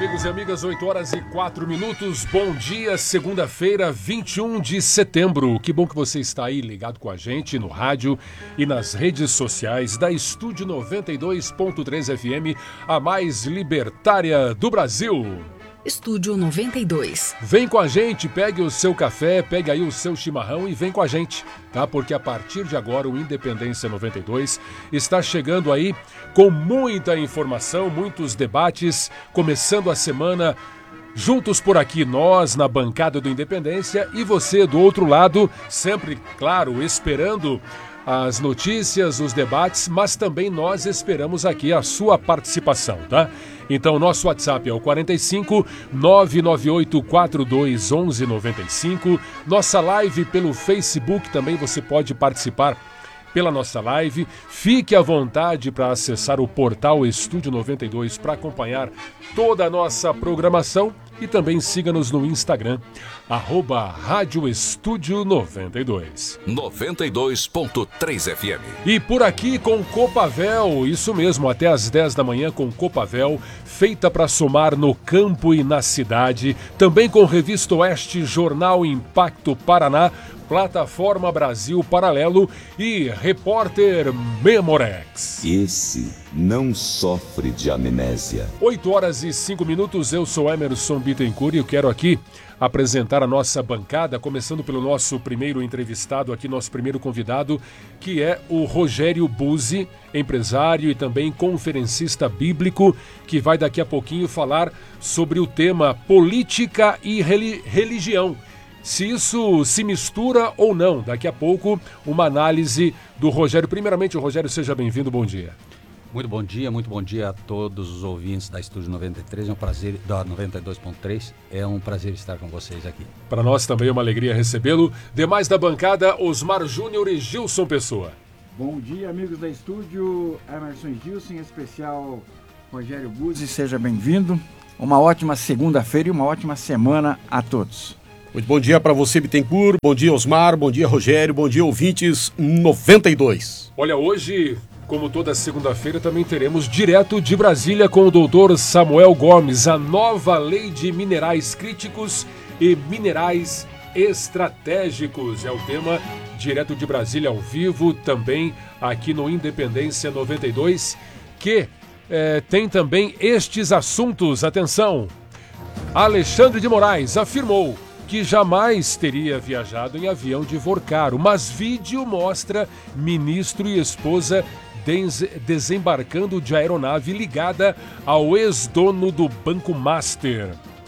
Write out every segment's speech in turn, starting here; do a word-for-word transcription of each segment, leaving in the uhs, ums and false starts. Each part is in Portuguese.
amigos e amigas, oito horas e quatro minutos. Bom dia, segunda-feira, vinte e um de setembro. Que bom que você está aí ligado com a gente no rádio e nas redes sociais da Estúdio noventa e dois ponto três F M, a mais libertária do Brasil. Estúdio noventa e dois. Vem com a gente, pegue o seu café, pegue aí o seu chimarrão e vem com a gente, tá? Porque a partir de agora o Independência noventa e dois está chegando aí com muita informação, muitos debates, começando a semana juntos por aqui, nós na bancada do Independência e você do outro lado, sempre, claro, esperando as notícias, os debates, mas também nós esperamos aqui a sua participação, tá? Então, nosso WhatsApp é o quarenta e cinco, nove nove oito quatro dois um um nove cinco. Nossa live pelo Facebook também você pode participar pela nossa live. Fique à vontade para acessar o portal Estúdio noventa e dois para acompanhar toda a nossa programação e também siga-nos no Instagram, arroba Rádio Estúdio noventa e dois. noventa e dois ponto três F M. E por aqui com Copavel, isso mesmo, até às dez da manhã com Copavel, feita para somar no campo e na cidade. Também com Revista Oeste, Jornal Impacto Paraná, Plataforma Brasil Paralelo e Repórter Memorex. Esse não sofre de amnésia. oito horas e cinco minutos, eu sou Emerson Bittencourt e eu quero aqui apresentar a nossa bancada, começando pelo nosso primeiro entrevistado aqui, nosso primeiro convidado, que é o Rogério Buzzi, empresário e também conferencista bíblico, que vai daqui a pouquinho falar sobre o tema política e reli- religião. Se isso se mistura ou não, daqui a pouco uma análise do Rogério. Primeiramente, Rogério, seja bem-vindo, bom dia. Muito bom dia, muito bom dia a todos os ouvintes da Estúdio noventa e três, é um prazer, da noventa e dois ponto três, é um prazer estar com vocês aqui. Para nós também é uma alegria recebê-lo. Demais da bancada, Osmar Júnior e Gilson Pessoa. Bom dia, amigos da Estúdio, Emerson e Gilson, em especial Rogério Buzzi, seja bem-vindo. Uma ótima segunda-feira e uma ótima semana a todos. Muito bom dia para você, Bittencourt, bom dia, Osmar, bom dia, Rogério, bom dia, ouvintes noventa e dois. Olha, hoje, como toda segunda-feira, também teremos direto de Brasília com o doutor Samuel Gomes, a nova lei de minerais críticos e minerais estratégicos. É o tema direto de Brasília ao vivo, também aqui no Independência noventa e dois, que é, tem também estes assuntos. Atenção! Alexandre de Moraes afirmou que jamais teria viajado em avião de Vorcaro, mas vídeo mostra ministro e esposa des- desembarcando de aeronave ligada ao ex-dono do Banco Master.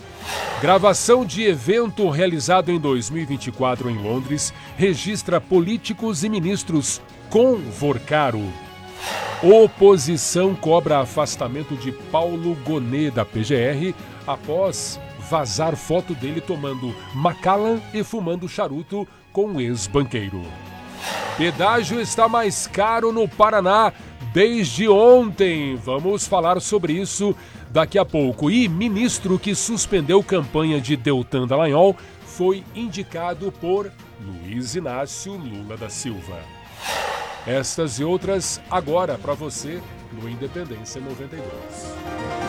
Gravação de evento realizado em dois mil e vinte e quatro em Londres registra políticos e ministros com Vorcaro. Oposição cobra afastamento de Paulo Gonet da P G R após vazar foto dele tomando Macallan e fumando charuto com um ex-banqueiro. Pedágio está mais caro no Paraná desde ontem. Vamos falar sobre isso daqui a pouco. E ministro que suspendeu campanha de Deltan Dallagnol foi indicado por Luiz Inácio Lula da Silva. Estas e outras agora para você no Independência noventa e dois.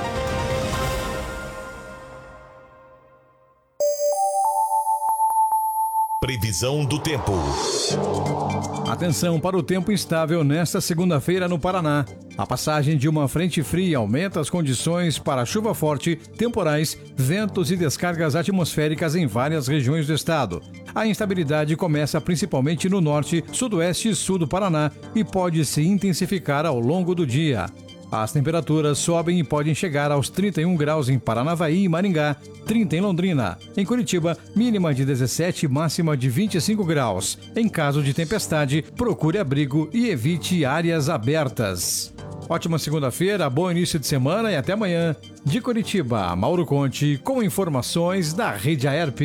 Previsão do tempo. Atenção para o tempo instável nesta segunda-feira no Paraná. A passagem de uma frente fria aumenta as condições para chuva forte, temporais, ventos e descargas atmosféricas em várias regiões do estado. A instabilidade começa principalmente no norte, sudoeste e sul do Paraná e pode se intensificar ao longo do dia. As temperaturas sobem e podem chegar aos trinta e um graus em Paranavaí e Maringá, trinta em Londrina. Em Curitiba, mínima de dezessete e máxima de vinte e cinco graus. Em caso de tempestade, procure abrigo e evite áreas abertas. Ótima segunda-feira, bom início de semana e até amanhã. De Curitiba, Mauro Conte, com informações da Rede Aerp.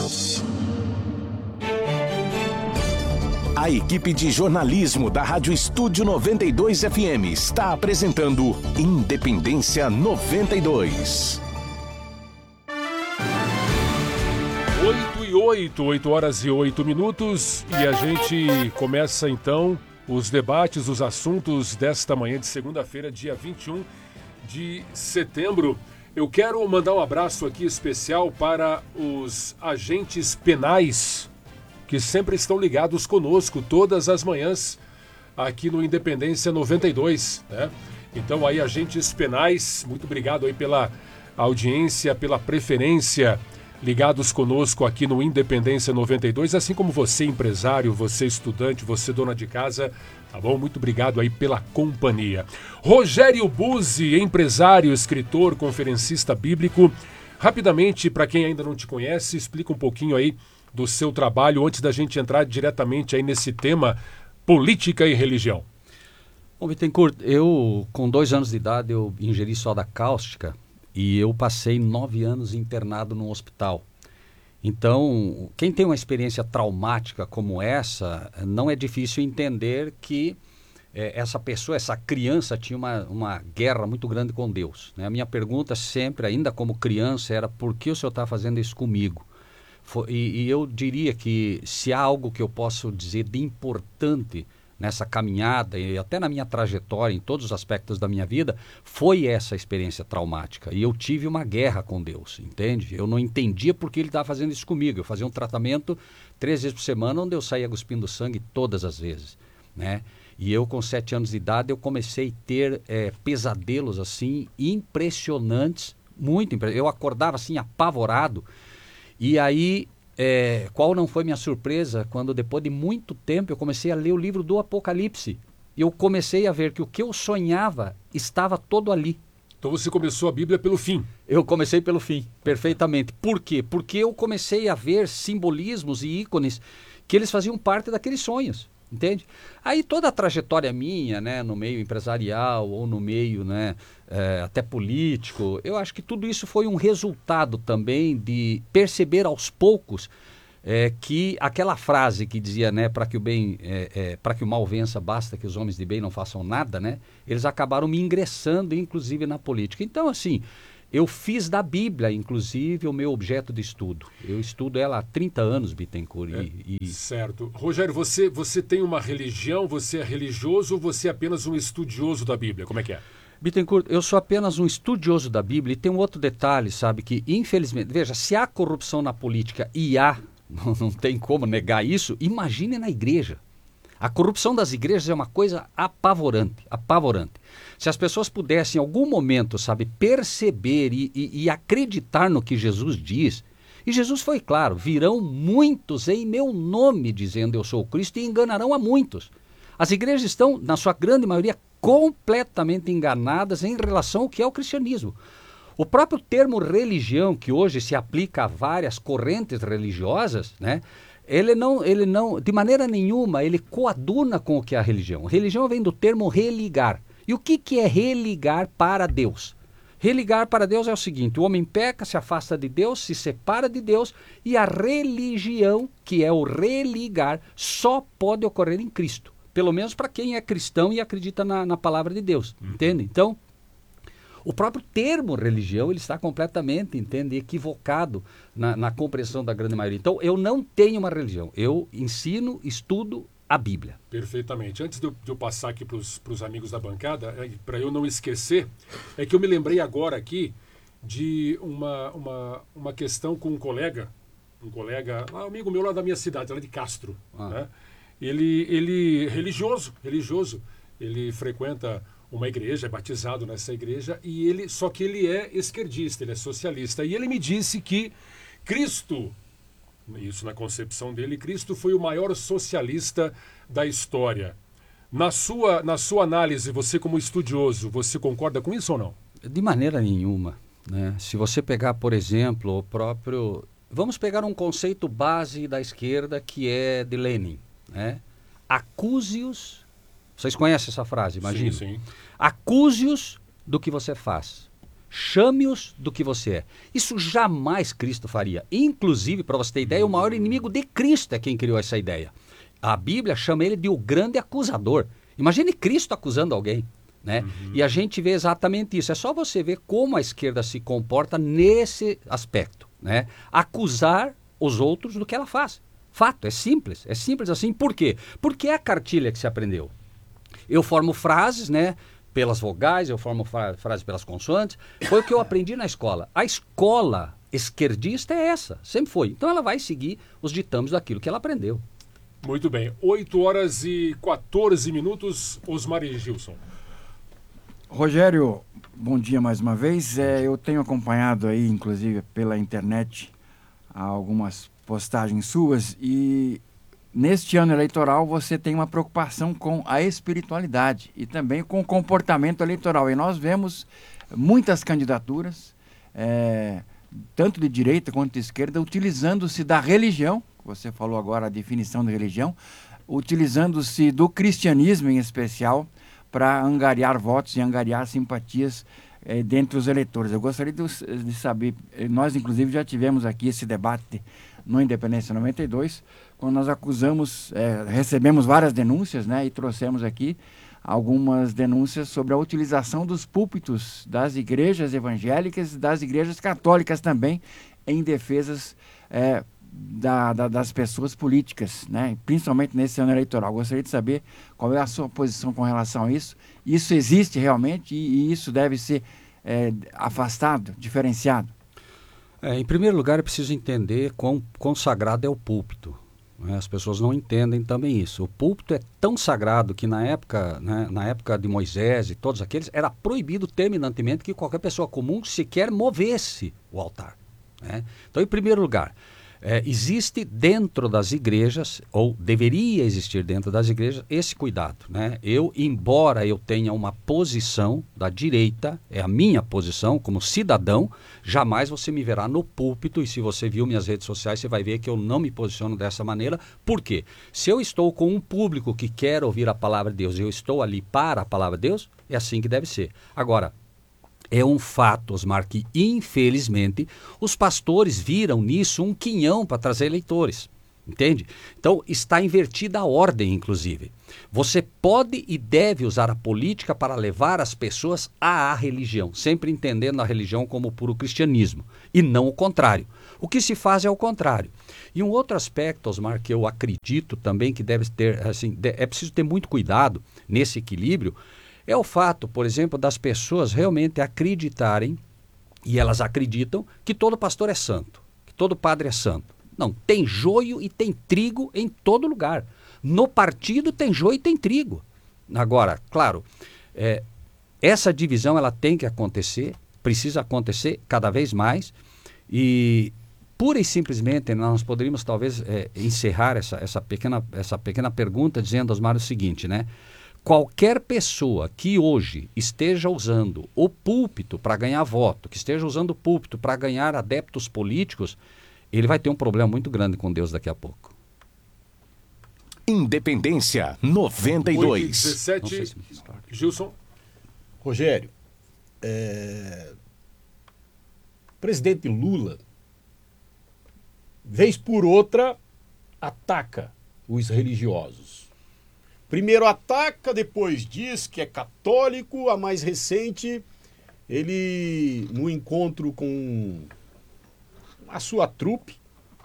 A equipe de jornalismo da Rádio Estúdio noventa e dois F M está apresentando Independência noventa e dois. oito e oito, oito horas e oito minutos, e a gente começa então os debates, os assuntos desta manhã de segunda-feira, dia vinte e um de setembro. Eu quero mandar um abraço aqui especial para os agentes penais que sempre estão ligados conosco todas as manhãs aqui no Independência noventa e dois, né? Então aí, agentes penais, muito obrigado aí pela audiência, pela preferência, ligados conosco aqui no Independência noventa e dois, assim como você, empresário, você, estudante, você, dona de casa, tá bom? Muito obrigado aí pela companhia. Rogério Buzzi, empresário, escritor, conferencista bíblico. Rapidamente, para quem ainda não te conhece, explica um pouquinho aí do seu trabalho antes da gente entrar diretamente aí nesse tema política e religião. Bom, Bittencourt, eu com dois anos de idade eu ingeri soda cáustica e eu passei nove anos internado num hospital. Então, quem tem uma experiência traumática como essa, não é difícil entender que eh, essa pessoa, essa criança tinha uma, uma guerra muito grande com Deus, né? A minha pergunta sempre, ainda como criança, era: por que o Senhor está fazendo isso comigo? Foi, e, e eu diria que se há algo que eu posso dizer de importante nessa caminhada e até na minha trajetória, em todos os aspectos da minha vida, foi essa experiência traumática. E eu tive uma guerra com Deus, entende? Eu não entendia por que Ele estava fazendo isso comigo. Eu fazia um tratamento três vezes por semana, onde eu saía cuspindo sangue todas as vezes, né? E eu, com sete anos de idade, eu comecei a ter é, pesadelos, assim, impressionantes, muito impressionantes. Eu acordava, assim, apavorado. E aí... É, qual não foi minha surpresa quando, depois de muito tempo, eu comecei a ler o livro do Apocalipse. E eu comecei a ver que o que eu sonhava estava todo ali. Então você começou a Bíblia pelo fim. Eu comecei pelo fim, perfeitamente. Por quê? Porque eu comecei a ver simbolismos e ícones que eles faziam parte daqueles sonhos, entende? Aí toda a trajetória minha, né, no meio empresarial ou no meio, né, é, até político, eu acho que tudo isso foi um resultado também de perceber aos poucos é, que aquela frase que dizia, né, para que o bem, é, é, para que o mal vença, basta que os homens de bem não façam nada, né? Eles acabaram me ingressando, inclusive, na política. Então, assim, eu fiz da Bíblia, inclusive, o meu objeto de estudo. Eu estudo ela há trinta anos, Bittencourt. É, e, e... Certo. Rogério, você, você tem uma religião, você é religioso ou você é apenas um estudioso da Bíblia? Como é que é? Bittencourt, eu sou apenas um estudioso da Bíblia e tem um outro detalhe, sabe, que infelizmente, veja, se há corrupção na política e há, não, não tem como negar isso, imagine na igreja. A corrupção das igrejas é uma coisa apavorante, apavorante. Se as pessoas pudessem, em algum momento, sabe, perceber e, e, e acreditar no que Jesus diz, e Jesus foi claro, virão muitos em meu nome, dizendo eu sou o Cristo, e enganarão a muitos. As igrejas estão, na sua grande maioria, completamente enganadas em relação ao que é o cristianismo. O próprio termo religião, que hoje se aplica a várias correntes religiosas, né? Ele não, ele não, de maneira nenhuma, ele coaduna com o que é a religião. Religião vem do termo religar. E o que, que é religar para Deus? Religar para Deus é o seguinte: o homem peca, se afasta de Deus, se separa de Deus, e a religião, que é o religar, só pode ocorrer em Cristo. Pelo menos para quem é cristão e acredita na, na palavra de Deus, uhum. Entende? Então, o próprio termo religião, ele está completamente, entende, equivocado na, na compreensão da grande maioria. Então, eu não tenho uma religião, eu ensino, estudo a Bíblia. Perfeitamente. Antes de eu, de eu passar aqui para os amigos da bancada, é, para eu não esquecer, é que eu me lembrei agora aqui de uma, uma, uma questão com um colega, um colega, um amigo meu lá da minha cidade, lá de Castro, ah. né? Ele, ele religioso, religioso, ele frequenta uma igreja, é batizado nessa igreja, e ele, só que ele é esquerdista, ele é socialista. E ele me disse que Cristo, isso na concepção dele, Cristo foi o maior socialista da história. Na sua, na sua análise, você como estudioso, você concorda com isso ou não? De maneira nenhuma, né? Se você pegar, por exemplo, o próprio... Vamos pegar um conceito base da esquerda que é de Lenin, né? Acuse-os... Vocês conhecem essa frase, imagina? Sim, sim. Acuse-os do que você faz. Chame-os do que você é. Isso jamais Cristo faria. Inclusive, para você ter ideia, o maior inimigo de Cristo é quem criou essa ideia. A Bíblia chama ele de o grande acusador. Imagine Cristo acusando alguém, né? Uhum. E a gente vê exatamente isso. É só você ver como a esquerda se comporta nesse aspecto, né? Acusar os outros do que ela faz. Fato, é simples. É simples assim. Por quê? Porque é a cartilha que se aprendeu. Eu formo frases, né? pelas vogais, eu formo fra frase pelas consoantes. Foi o que eu aprendi na escola. A escola esquerdista é essa, sempre foi. Então ela vai seguir os ditames daquilo que ela aprendeu. Muito bem. oito horas e quatorze minutos, Osmar e Gilson. Rogério, bom dia mais uma vez. É, eu tenho acompanhado aí, inclusive pela internet, algumas postagens suas e neste ano eleitoral você tem uma preocupação com a espiritualidade e também com o comportamento eleitoral. E nós vemos muitas candidaturas, é, tanto de direita quanto de esquerda, utilizando-se da religião, você falou agora a definição de religião, utilizando-se do cristianismo em especial para angariar votos e angariar simpatias eh, dentre os eleitores. Eu gostaria de, de saber, nós inclusive já tivemos aqui esse debate no Independência noventa e dois, quando nós acusamos, eh, recebemos várias denúncias, né, e trouxemos aqui algumas denúncias sobre a utilização dos púlpitos das igrejas evangélicas e das igrejas católicas também em defesas eh, Da, da, das pessoas políticas, né? Principalmente nesse ano eleitoral. Gostaria de saber qual é a sua posição com relação a isso. Isso existe realmente e, e isso deve ser é, afastado, diferenciado? É, em primeiro lugar, é preciso entender quão, quão sagrado é o púlpito. Né? As pessoas não entendem também isso. O púlpito é tão sagrado que na época, né, na época de Moisés e todos aqueles, era proibido terminantemente que qualquer pessoa comum sequer movesse o altar. Né? Então, em primeiro lugar, É, existe dentro das igrejas, ou deveria existir dentro das igrejas, esse cuidado. Né? Eu, embora eu tenha uma posição da direita, é a minha posição como cidadão, jamais você me verá no púlpito, e se você viu minhas redes sociais, você vai ver que eu não me posiciono dessa maneira. Por quê? Se eu estou com um público que quer ouvir a palavra de Deus, e eu estou ali para a palavra de Deus, é assim que deve ser. Agora, é um fato, Osmar, que infelizmente os pastores viram nisso um quinhão para trazer eleitores, entende? Então está invertida a ordem, inclusive. Você pode e deve usar a política para levar as pessoas à religião, sempre entendendo a religião como puro cristianismo, e não o contrário. O que se faz é o contrário. E um outro aspecto, Osmar, que eu acredito também que deve ter, assim, é preciso ter muito cuidado nesse equilíbrio, é o fato, por exemplo, das pessoas realmente acreditarem, e elas acreditam, que todo pastor é santo, que todo padre é santo. Não, tem joio e tem trigo em todo lugar. No partido tem joio e tem trigo. Agora, claro, é, essa divisão ela tem que acontecer, precisa acontecer cada vez mais, e pura e simplesmente nós poderíamos talvez é, encerrar essa, essa, pequena, essa pequena pergunta dizendo, Osmar, o seguinte, né? Qualquer pessoa que hoje esteja usando o púlpito para ganhar voto, que esteja usando o púlpito para ganhar adeptos políticos, ele vai ter um problema muito grande com Deus daqui a pouco. Independência noventa e dois. oito e dezessete, se Gilson. Rogério, é... presidente Lula, vez por outra, ataca os religiosos. Primeiro ataca, depois diz que é católico. A mais recente, ele, no encontro com a sua trupe,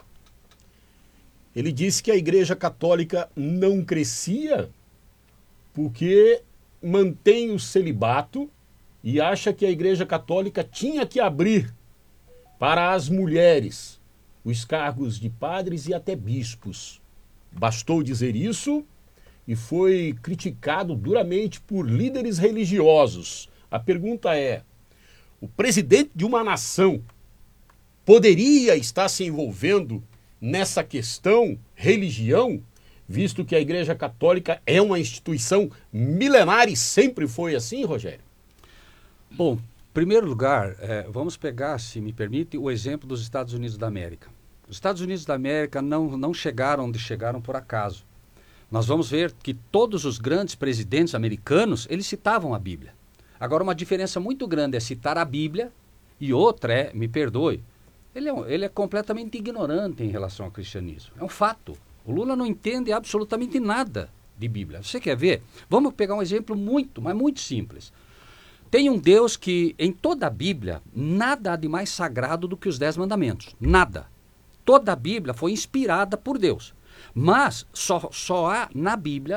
ele disse que a Igreja Católica não crescia porque mantém o celibato e acha que a Igreja Católica tinha que abrir para as mulheres os cargos de padres e até bispos. Bastou dizer isso e foi criticado duramente por líderes religiosos. A pergunta é, o presidente de uma nação poderia estar se envolvendo nessa questão religião, visto que a Igreja Católica é uma instituição milenar e sempre foi assim, Rogério? Bom, em primeiro lugar, é, vamos pegar, se me permite, o exemplo dos Estados Unidos da América. Os Estados Unidos da América não, não chegaram onde chegaram por acaso. Nós vamos ver que todos os grandes presidentes americanos, eles citavam a Bíblia. Agora, uma diferença muito grande é citar a Bíblia e outra é, me perdoe, ele é, ele é completamente ignorante em relação ao cristianismo. É um fato. O Lula não entende absolutamente nada de Bíblia. Você quer ver? Vamos pegar um exemplo muito, mas muito simples. Tem um Deus que, em toda a Bíblia, nada há de mais sagrado do que os Dez Mandamentos. Nada. Toda a Bíblia foi inspirada por Deus. Mas só, só há na Bíblia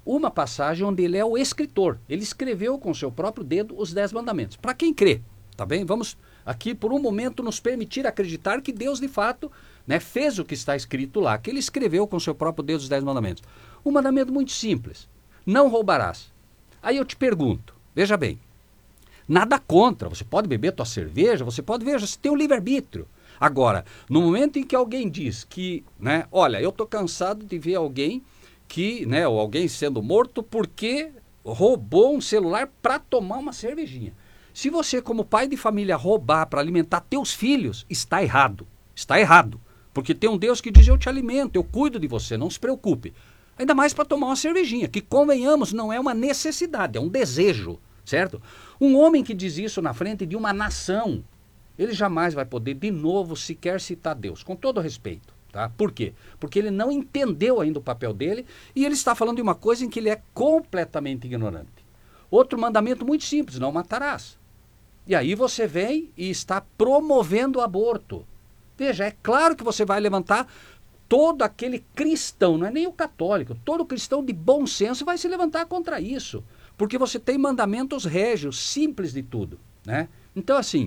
uma passagem onde ele é o escritor. Ele escreveu com seu próprio dedo os Dez Mandamentos. Para quem crê, tá bem? Vamos aqui por um momento nos permitir acreditar que Deus de fato, né, fez o que está escrito lá, que ele escreveu com seu próprio dedo os Dez Mandamentos. Um mandamento muito simples: não roubarás. Aí eu te pergunto, veja bem, nada contra, você pode beber tua cerveja, você pode, veja, você tem o livre-arbítrio. Agora, no momento em que alguém diz que, né, olha, eu estou cansado de ver alguém que, né, ou alguém sendo morto porque roubou um celular para tomar uma cervejinha. Se você, como pai de família, roubar para alimentar teus filhos, está errado. Está errado. Porque tem um Deus que diz: eu te alimento, eu cuido de você, não se preocupe. Ainda mais para tomar uma cervejinha, que, convenhamos, não é uma necessidade, é um desejo, certo? Um homem que diz isso na frente de uma nação, ele jamais vai poder de novo sequer citar Deus, com todo respeito. Tá? Por quê? Porque ele não entendeu ainda o papel dele e ele está falando de uma coisa em que ele é completamente ignorante. Outro mandamento muito simples: não matarás. E aí você vem e está promovendo o aborto. Veja, é claro que você vai levantar todo aquele cristão, não é nem o católico, todo cristão de bom senso vai se levantar contra isso, porque você tem mandamentos régios, simples de tudo, né? Então, assim,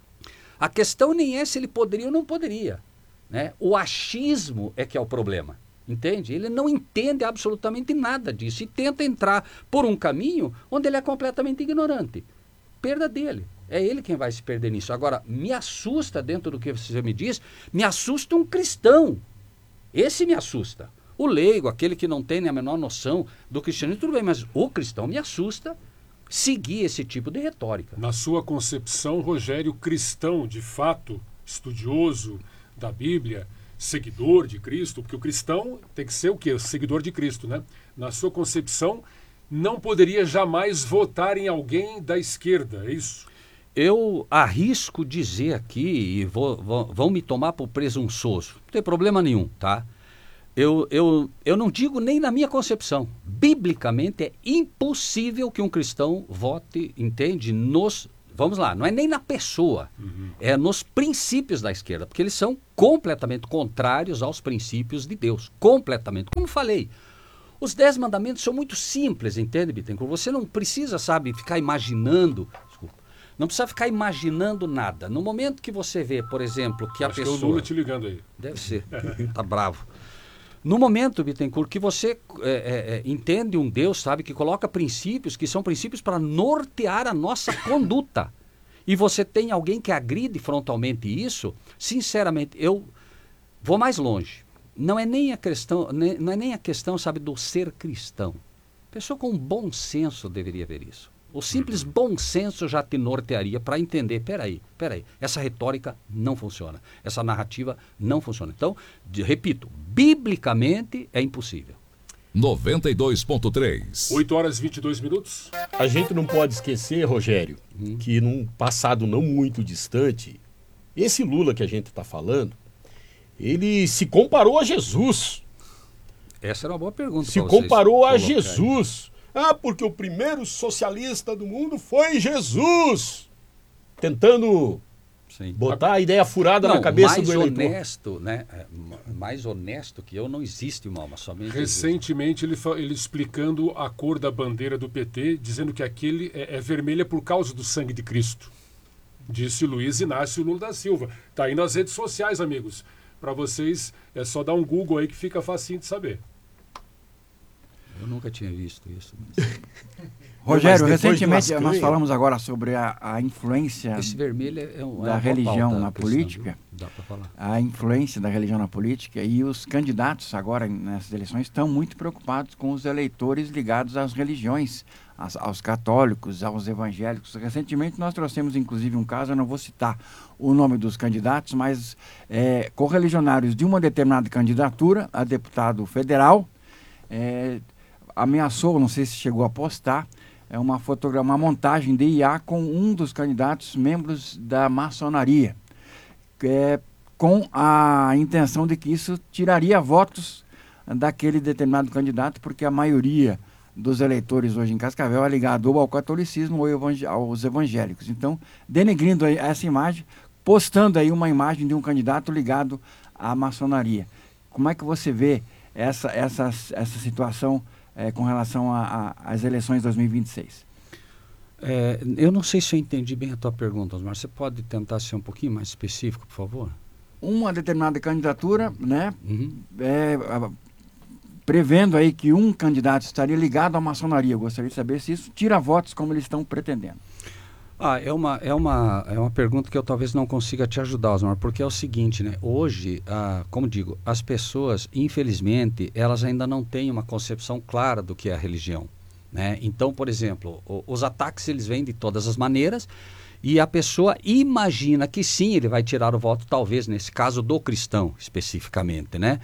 a questão nem é se ele poderia ou não poderia, né? O achismo é que é o problema, entende? Ele não entende absolutamente nada disso e tenta entrar por um caminho onde ele é completamente ignorante. Perda dele. É ele quem vai se perder nisso. Agora, me assusta, dentro do que você me diz, me assusta um cristão. Esse me assusta. O leigo, aquele que não tem nem a menor noção do cristianismo, tudo bem, mas o cristão me assusta seguir esse tipo de retórica. Na sua concepção, Rogério, cristão, de fato, estudioso da Bíblia, seguidor de Cristo, porque o cristão tem que ser o quê? O seguidor de Cristo, né? Na sua concepção, não poderia jamais votar em alguém da esquerda, é isso? Eu arrisco dizer aqui, e vou, vou, vão me tomar por presunçoso, não tem problema nenhum, tá? Eu, eu, eu não digo nem na minha concepção. Biblicamente é impossível que um cristão vote, entende, nos... Vamos lá, não é nem na pessoa, uhum. é nos princípios da esquerda, porque eles são completamente contrários aos princípios de Deus, completamente. Como falei, os dez mandamentos são muito simples, entende, Bittencourt? Você não precisa, sabe, ficar imaginando... Não precisa ficar imaginando nada. No momento que você vê, por exemplo, que a Acho pessoa... que é o Lula te ligando aí. Deve ser, tá bravo. No momento, Bittencourt, que você é, é, entende um Deus, sabe, que coloca princípios, que são princípios para nortear a nossa conduta, e você tem alguém que agride frontalmente isso, sinceramente, eu vou mais longe. Não é nem a questão, nem, não é nem a questão, sabe, do ser cristão. Pessoa com bom senso deveria ver isso. O simples bom senso já te nortearia para entender, peraí, peraí, essa retórica não funciona, essa narrativa não funciona. Então, de, repito, biblicamente é impossível. noventa e dois ponto três. oito horas e vinte e dois minutos. A gente não pode esquecer, Rogério, hum. que num passado não muito distante, esse Lula que a gente está falando, ele se comparou a Jesus. Essa era uma boa pergunta. Se comparou a Jesus. Ah, porque o primeiro socialista do mundo foi Jesus. Tentando Sim. botar a ideia furada não, na cabeça do eleitor. Honesto, né? Mais honesto que eu não existe, Malma, somente Recentemente ele, ele explicando a cor da bandeira do P T, dizendo que aquele é, é vermelha por causa do sangue de Cristo. Disse Luiz Inácio Lula da Silva. Está aí nas redes sociais, amigos. Para vocês, é só dar um Google aí que fica facinho de saber. Eu nunca tinha visto isso. Mas... Rogério, recentemente nós falamos agora sobre a, a influência Esse vermelho é um, da é religião pauta na cristã, política. Dá pra falar. A influência da religião na política, e os candidatos agora nessas eleições estão muito preocupados com os eleitores ligados às religiões, aos, aos católicos, aos evangélicos. Recentemente nós trouxemos inclusive um caso, eu não vou citar o nome dos candidatos, mas é, correligionários de uma determinada candidatura a deputado federal, é, ameaçou, não sei se chegou a postar, é uma fotografia, uma montagem de I A com um dos candidatos membros da maçonaria, é, com a intenção de que isso tiraria votos daquele determinado candidato, porque a maioria dos eleitores hoje em Cascavel é ligado ou ao catolicismo ou evang- aos evangélicos. Então, denegrindo aí essa imagem, postando aí uma imagem de um candidato ligado à maçonaria. Como é que você vê essa, essa, essa situação é, com relação às eleições de dois mil e vinte e seis? É, eu não sei se eu entendi bem a tua pergunta, Osmar. Você pode tentar ser um pouquinho mais específico, por favor? Uma determinada candidatura, né, Uhum. é, a, prevendo aí que um candidato estaria ligado à maçonaria. Eu gostaria de saber se isso tira votos como eles estão pretendendo. Ah, é uma, é, uma, é uma pergunta que eu talvez não consiga te ajudar, Osmar, porque é o seguinte, né? Hoje, ah, como digo, as pessoas, infelizmente, elas ainda não têm uma concepção clara do que é a religião, né? Então, por exemplo, o, os ataques eles vêm de todas as maneiras e a pessoa imagina que sim, ele vai tirar o voto, talvez nesse caso do cristão especificamente, né?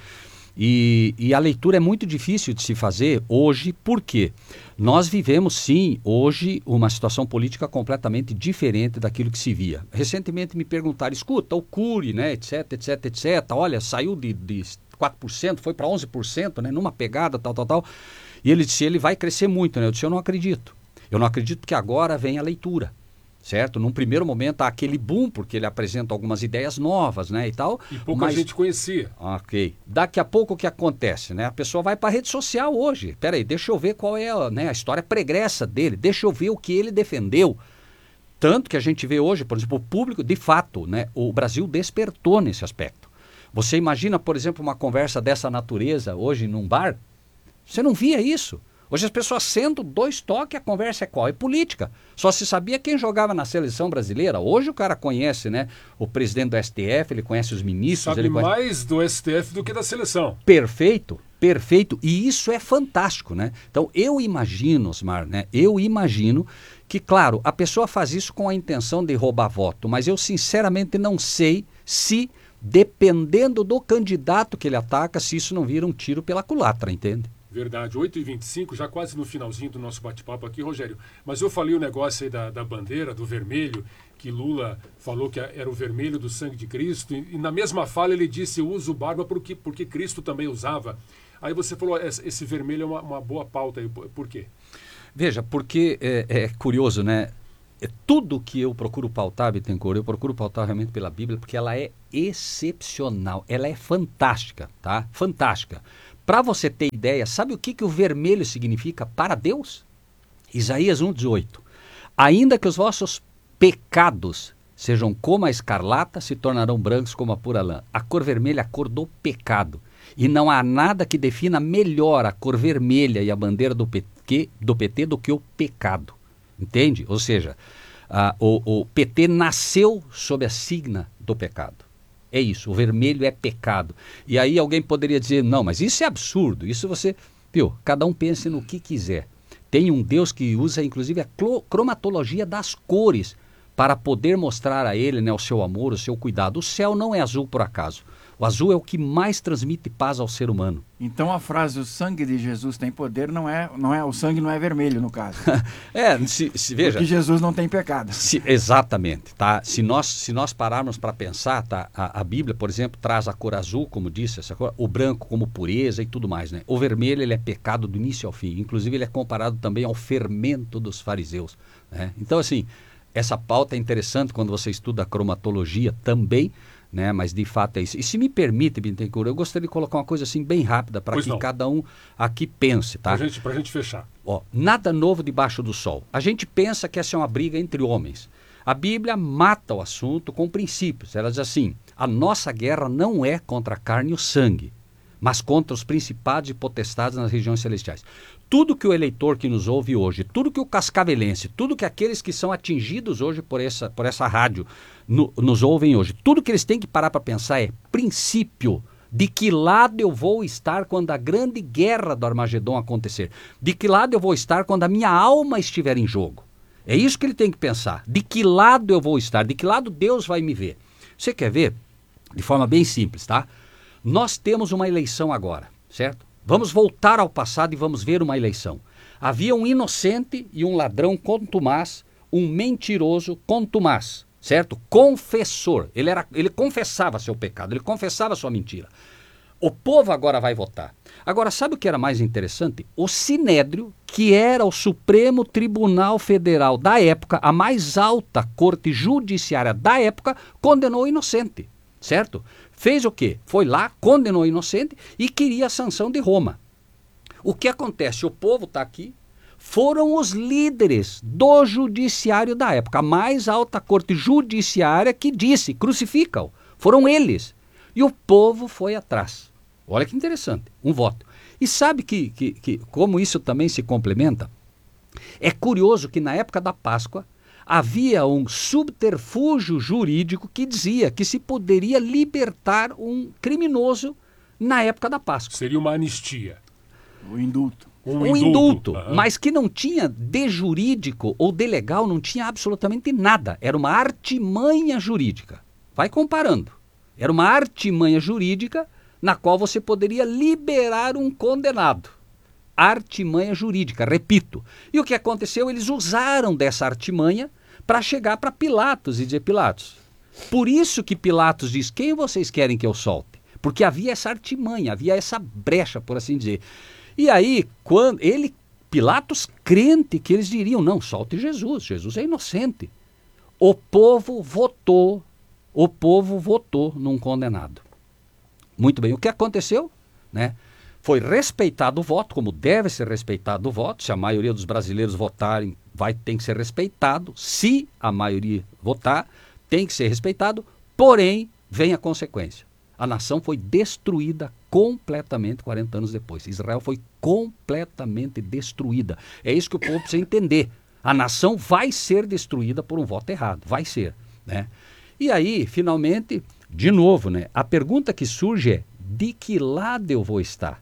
E, e a leitura é muito difícil de se fazer hoje, porque nós vivemos sim hoje uma situação política completamente diferente daquilo que se via. Recentemente me perguntaram, escuta, o Cury, né, etc, etc, etc, olha, saiu de, de quatro por cento, foi para onze por cento, né, numa pegada, tal, tal, tal, e ele disse, ele vai crescer muito, né, eu disse, eu não acredito, eu não acredito que agora vem a leitura. Certo? Num primeiro momento há aquele boom, porque ele apresenta algumas ideias novas, né, e tal. E pouca mas... gente conhecia. Ok. Daqui a pouco o que acontece, né? A pessoa vai para a rede social hoje. Peraí, deixa eu ver qual é, né, a história pregressa dele. Deixa eu ver o que ele defendeu. Tanto que a gente vê hoje, por exemplo, o público, de fato, né, o Brasil despertou nesse aspecto. Você imagina, por exemplo, uma conversa dessa natureza hoje num bar? Você não via isso. Hoje as pessoas sentam, dois toques, a conversa é qual? É política. Só se sabia quem jogava na seleção brasileira. Hoje o cara conhece, né, o presidente do S T F, ele conhece os ministros. Sabe ele conhece... mais do S T F do que da seleção. Perfeito, perfeito. E isso é fantástico, né? Então eu imagino, Osmar, né, eu imagino que, claro, a pessoa faz isso com a intenção de roubar voto, mas eu sinceramente não sei se, dependendo do candidato que ele ataca, se isso não vira um tiro pela culatra, entende? Verdade, oito e vinte e cinco, já quase no finalzinho do nosso bate-papo aqui, Rogério. Mas eu falei o negócio aí da, da bandeira, do vermelho, que Lula falou que era o vermelho do sangue de Cristo, e, e na mesma fala ele disse, eu uso barba porque, porque Cristo também usava. Aí você falou, esse vermelho é uma, uma boa pauta aí, por quê? Veja, porque é, é curioso, né? É tudo que eu procuro pautar, Bittencourt, eu procuro pautar realmente pela Bíblia, porque ela é excepcional, ela é fantástica, tá? Fantástica. Para você ter ideia, sabe o que, que o vermelho significa para Deus? Isaías um, dezoito. Ainda que os vossos pecados sejam como a escarlata, se tornarão brancos como a pura lã. A cor vermelha é a cor do pecado. E não há nada que defina melhor a cor vermelha e a bandeira do P T do, P T do que o pecado. Entende? Ou seja, uh, o, o P T nasceu sob a signa do pecado. É isso, o vermelho é pecado. E aí alguém poderia dizer, não, mas isso é absurdo, isso você... Viu, cada um pense no que quiser. Tem um Deus que usa, inclusive, a cromatologia das cores para poder mostrar a ele, né, o seu amor, o seu cuidado. O céu não é azul por acaso. O azul é o que mais transmite paz ao ser humano. Então a frase, o sangue de Jesus tem poder, não é, não é, o sangue não é vermelho, no caso. é, se, se veja... Porque Jesus não tem pecado. Se, exatamente, tá? Se nós, se nós pararmos para pensar, tá? A, a Bíblia, por exemplo, traz a cor azul, como disse, essa cor, o branco como pureza e tudo mais, né? O vermelho, ele é pecado do início ao fim. Inclusive, ele é comparado também ao fermento dos fariseus, né? Então, assim, essa pauta é interessante quando você estuda a cromatologia também, né? Mas de fato é isso. E se me permite, Bittencourt, eu gostaria de colocar uma coisa assim bem rápida para que não. cada um aqui pense, tá? Para gente, pra gente fechar. Ó, nada novo debaixo do sol. A gente pensa que essa é uma briga entre homens. A Bíblia mata o assunto com princípios. Ela diz assim, a nossa guerra não é contra a carne e o sangue, mas contra os principados e potestades nas regiões celestiais. Tudo que o eleitor que nos ouve hoje, tudo que o cascavelense, tudo que aqueles que são atingidos hoje por essa, por essa rádio no, nos ouvem hoje, tudo que eles têm que parar para pensar é princípio. De que lado eu vou estar quando a grande guerra do Armagedon acontecer? De que lado eu vou estar quando a minha alma estiver em jogo? É isso que ele tem que pensar. De que lado eu vou estar? De que lado Deus vai me ver? Você quer ver? De forma bem simples, tá? Nós temos uma eleição agora, certo? Vamos voltar ao passado e vamos ver uma eleição. Havia um inocente e um ladrão contumaz, um mentiroso contumaz, certo? Confessor. Ele, era, ele confessava seu pecado, ele confessava sua mentira. O povo agora vai votar. Agora, sabe o que era mais interessante? O Sinédrio, que era o Supremo Tribunal Federal da época, a mais alta corte judiciária da época, condenou o inocente, certo? Fez o quê? Foi lá, condenou o inocente e queria a sanção de Roma. O que acontece? O povo está aqui, foram os líderes do judiciário da época, a mais alta corte judiciária que disse, crucifica-o. Foram eles. E o povo foi atrás. Olha que interessante, um voto. E sabe que, que, que como isso também se complementa? É curioso que na época da Páscoa havia um subterfúgio jurídico que dizia que se poderia libertar um criminoso na época da Páscoa. Seria uma anistia. O indulto. Um, Um indulto, indulto, uhum. mas que não tinha de jurídico ou de legal, não tinha absolutamente nada. Era uma artimanha jurídica. Vai comparando. Era uma artimanha jurídica na qual você poderia liberar um condenado. Artimanha jurídica, repito. E o que aconteceu? Eles usaram dessa artimanha para chegar para Pilatos e dizer, Pilatos, por isso que Pilatos diz, quem vocês querem que eu solte? Porque havia essa artimanha, havia essa brecha, por assim dizer. E aí, quando ele, Pilatos crente que eles diriam, não, solte Jesus, Jesus é inocente. O povo votou, o povo votou num condenado. Muito bem, o que aconteceu? Né? Foi respeitado o voto, como deve ser respeitado o voto. Se a maioria dos brasileiros votarem, vai, tem que ser respeitado. Se a maioria votar, tem que ser respeitado. Porém, vem a consequência. A nação foi destruída completamente quarenta anos depois. Israel foi completamente destruída. É isso que o povo precisa entender. A nação vai ser destruída por um voto errado. Vai ser. Né? E aí, finalmente, de novo, né, a pergunta que surge é, de que lado eu vou estar?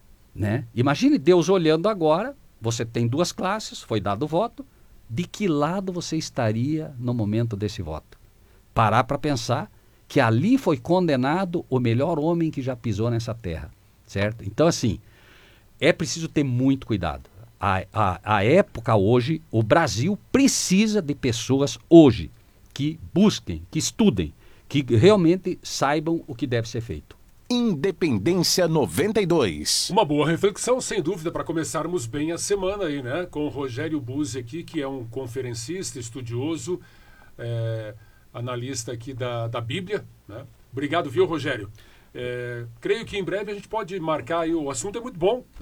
Né? Imagine Deus olhando agora, você tem duas classes, foi dado o voto, de que lado você estaria no momento desse voto? Parar para pensar que ali foi condenado o melhor homem que já pisou nessa terra, certo? Então, assim, é preciso ter muito cuidado. A, a, a época hoje, o Brasil precisa de pessoas hoje que busquem, que estudem, que realmente saibam o que deve ser feito. Independência noventa e dois. Uma boa reflexão, sem dúvida, para começarmos bem a semana aí, né? Com o Rogério Buzzi aqui, que é um conferencista, estudioso, é, analista aqui da, da Bíblia, né? Obrigado, viu, Rogério? É, creio que em breve a gente pode marcar aí, o assunto é muito bom.